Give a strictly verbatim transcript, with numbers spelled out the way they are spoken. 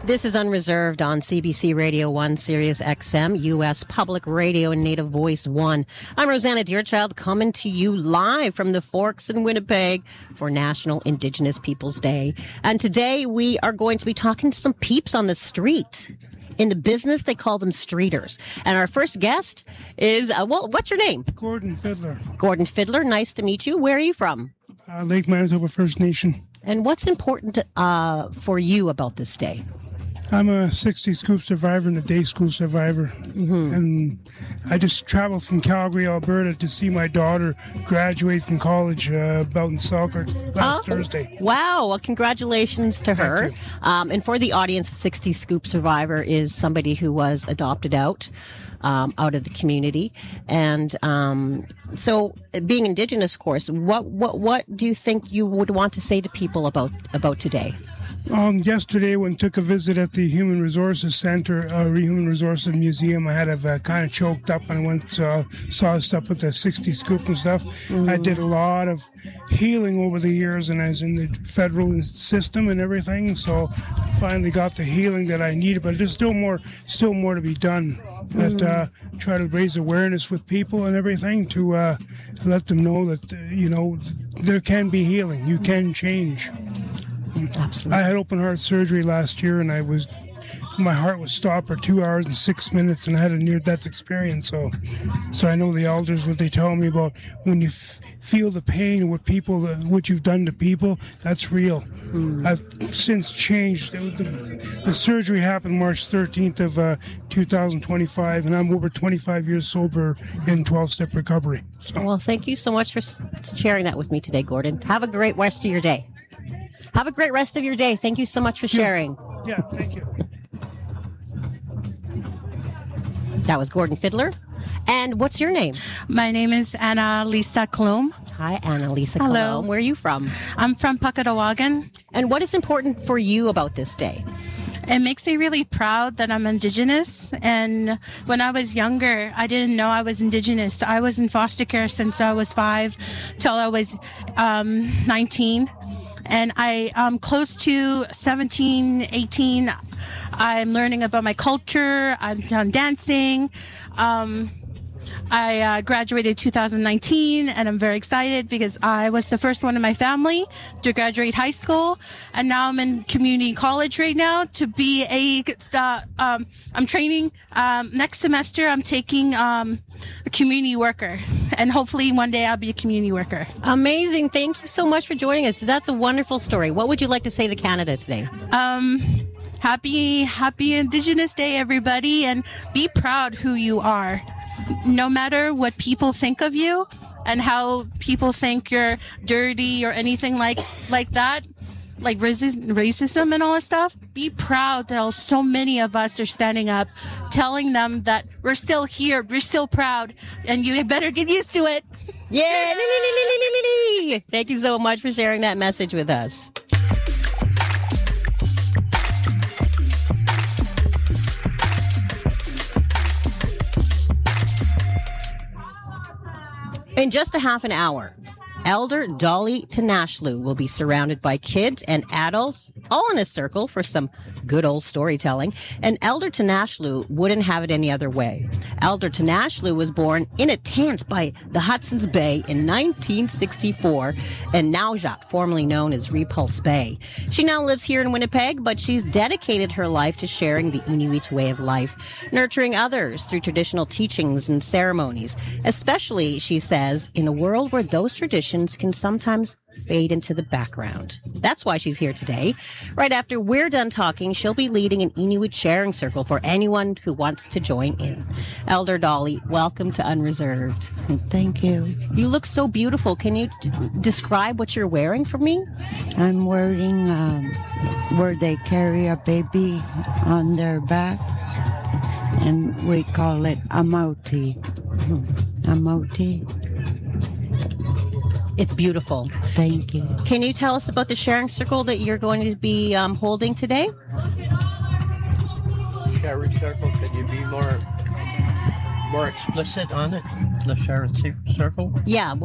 This is Unreserved on C B C Radio one, Sirius X M, U S Public Radio, and Native Voice one. I'm Rosanna Deerchild, coming to you live from the Forks in Winnipeg for National Indigenous Peoples Day. And today we are going to be talking to some peeps on the street. In the business, they call them streeters. And our first guest is, uh, well, what's your name? Gordon Fiddler. Gordon Fiddler, nice to meet you. Where are you from? Uh, Lake Manitoba First Nation. And what's important uh, for you about this day? I'm a sixty scoop survivor and a day school survivor. Mm-hmm. And I just traveled from Calgary, Alberta to see my daughter graduate from college uh, out in Selkirk last oh, Thursday. Wow. Well, congratulations to her. Thank you. Um, and for the audience, a sixty scoop survivor is somebody who was adopted out. Um, out of the community. And um, so being Indigenous, of course, what, what, what do you think you would want to say to people about, about today? Um, yesterday, when I took a visit at the Human Resources Center, uh, Human Resources Museum, I had a uh, kind of choked up and I went uh, saw stuff with the sixty scoop and stuff. Mm. I did a lot of healing over the years, and I was in the federal system and everything. So I finally got the healing that I needed, but there's still more, still more to be done. That uh, try to raise awareness with people and everything to uh, let them know that uh, you know there can be healing. You can change. Absolutely. I had open heart surgery last year, and I was my heart was stopped for two hours and six minutes, and I had a near death experience. So, so I know the elders what they tell me about when you f- feel the pain of what people, uh, what you've done to people. That's real. Mm. I've since changed. It was the, the surgery happened March thirteenth of uh, two thousand twenty-five, and I'm over twenty-five years sober in twelve-step recovery. So. Well, thank you so much for s- sharing that with me today, Gordon. Have a great rest of your day. Have a great rest of your day. Thank you so much for sharing. Yeah, thank you. That was Gordon Fiddler. And what's your name? My name is Anna Lisa Klum. Hi, Anna Lisa Hello. Klum. Where are you from? I'm from Puckatawagan. And what is important for you about this day? It makes me really proud that I'm Indigenous. And when I was younger, I didn't know I was Indigenous. I was in foster care since I was five till I was um, nineteen. And I am close to seventeen, eighteen. I'm learning about my culture. I'm done dancing. Um, I uh, graduated two thousand nineteen, and I'm very excited because I was the first one in my family to graduate high school. And now I'm in community college right now to be a, uh, um, I'm training, um, next semester I'm taking, um, a community worker, and hopefully one day I'll be a community worker. Amazing. Thank you so much for joining us. That's a wonderful story. What would you like to say to Canada today? Um, happy, happy Indigenous Day, everybody, and be proud who you are. No matter what people think of you and how people think you're dirty or anything like, like that, like racism, racism and all that stuff, be proud that so many of us are standing up, telling them that we're still here, we're still proud, and you better get used to it. Yeah! Thank you so much for sharing that message with us. In just a half an hour, Elder Dolly Tinashlu will be surrounded by kids and adults, all in a circle for some good old storytelling. And Elder Tinashlu wouldn't have it any other way. Elder Tinashlu was born in a tent by the Hudson's Bay in nineteen sixty-four in Naujaat, formerly known as Repulse Bay. She now lives here in Winnipeg, but she's dedicated her life to sharing the Inuit way of life, nurturing others through traditional teachings and ceremonies, especially, she says, in a world where those traditions can sometimes fade into the background. That's why she's here today. Right after we're done talking, she'll be leading an Inuit sharing circle for anyone who wants to join in. Elder Dolly, welcome to Unreserved. Thank you. You look so beautiful. Can you d- describe what you're wearing for me? I'm wearing um, where they carry a baby on their back, and we call it a mauti. A mauti. It's beautiful. Thank you. Can you tell us about the sharing circle that you're going to be um, holding today? Sharing circle, can you be more more explicit on it? The sharing circle? Yeah.